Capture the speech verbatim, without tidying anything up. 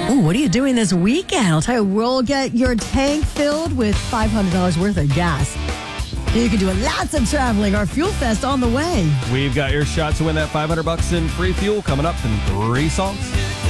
Ooh, what are you doing this weekend? I'll tell you, we'll get your tank filled with five hundred dollars worth of gas. You can do lots of traveling. Our Fuel Fest on the way. We've got your shot to win that five hundred bucks in free fuel coming up in three songs.